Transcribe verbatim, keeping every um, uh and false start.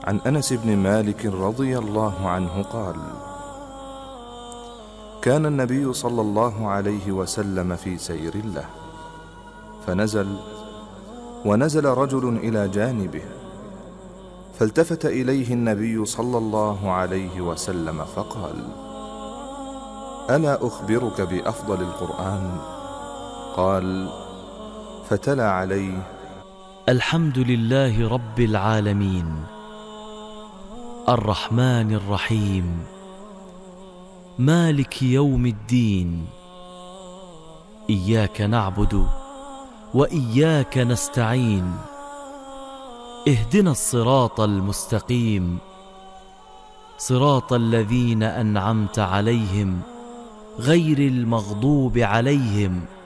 عن أنس بن مالك رضي الله عنه قال: كان النبي صلى الله عليه وسلم في سير له فنزل، ونزل رجل إلى جانبه، فالتفت إليه النبي صلى الله عليه وسلم فقال: ألا أخبرك بأفضل القرآن؟ قال: فتلا عليه: الحمد لله رب العالمين الرحمن الرحيم مالك يوم الدين إياك نعبد وإياك نستعين اهدنا الصراط المستقيم صراط الذين أنعمت عليهم غير المغضوب عليهم